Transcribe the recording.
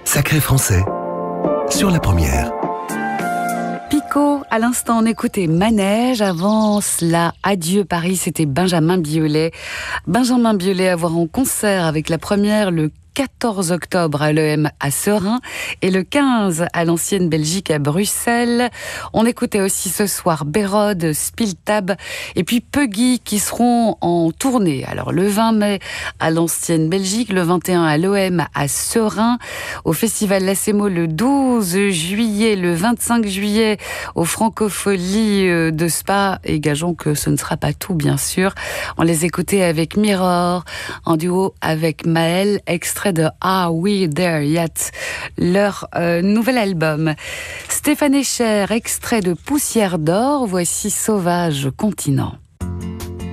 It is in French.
Sacré français, sur la première. Pico, à l'instant on écoutait Manège, avant cela Adieu Paris, c'était Benjamin Biolay. Benjamin Biolay à voir en concert avec la première le 14 octobre à l'EM à Serein et le 15 à l'Ancienne Belgique à Bruxelles. On écoutait aussi ce soir Bérode, Spiltab et puis Puggy qui seront en tournée. Alors le 20 mai à l'Ancienne Belgique, le 21 à l'OM à Serein, au Festival Lacémo le 12 juillet, le 25 juillet au Francophonie de Spa, et gageons que ce ne sera pas tout bien sûr. On les écoutait avec Mirror en duo avec Maël, extrait de Are We There Yet, leur nouvel album. Stéphane Echer, extrait de Poussière d'or, voici Sauvage Continent.